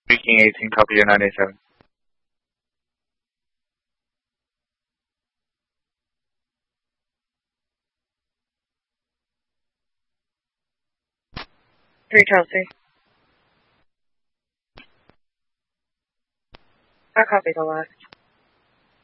Speaking 18, copy your 987. Three Chelsea. I copied the last.